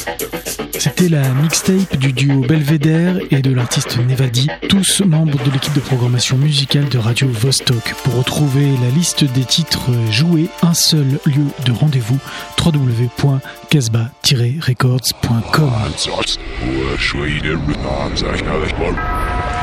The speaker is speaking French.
C'était la mixtape du duo Belvédère et de l'artiste Nevadi, tous membres de l'équipe de programmation musicale de Radio Vostok. Pour retrouver la liste des titres joués, un seul lieu de rendez-vous, www.casbah-records.com.